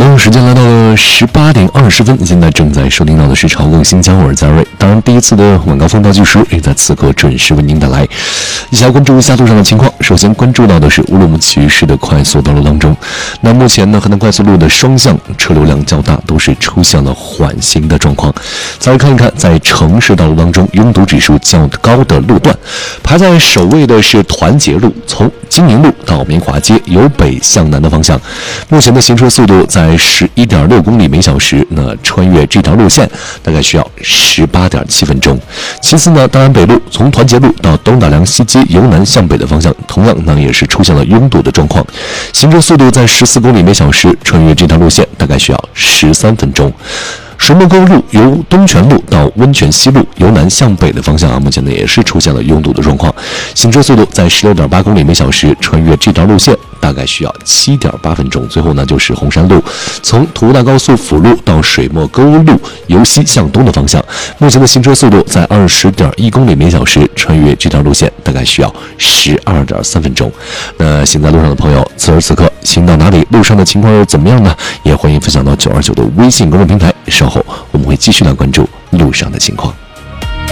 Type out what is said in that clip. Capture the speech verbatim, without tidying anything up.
的时间来到了十八点二十分，现在正在收听到的是潮更新疆，我是佳瑞。当然，第一次的晚高峰倒计时也在此刻准时为您带来。一起来关注一下路上的情况。首先关注到的是乌鲁木齐市的快速道路当中，那目前呢，河南快速路的双向车流量较大，都是出现了缓行的状况。再来看一看，在城市道路当中，拥堵指数较高的路段，排在首位的是团结路，从金宁路到明华街，由北向南的方向，目前的行车速度在十一点六公里每小时，那穿越这条路线大概需要十八点七分钟。其次呢，大安北路从团结路到东大梁西街由南向北的方向，同样呢也是出现了拥堵的状况，行车速度在十四公里每小时，穿越这条路线大概需要十三分钟。水墨沟路由东泉路到温泉西路由南向北的方向啊，目前呢也是出现了拥堵的状况，行车速度在十六点八公里每小时，穿越这条路线大概需要七点八分钟。最后呢就是红山路，从途大高速辅路到水墨沟路由西向东的方向，目前的行车速度在二十点一公里每小时，穿越这条路线大概需要十二点三分钟。那行在路上的朋友，此时此刻行到哪里，路上的情况又怎么样呢？也欢迎分享到九二九的微信公众平台，稍后我们会继续来关注路上的情况。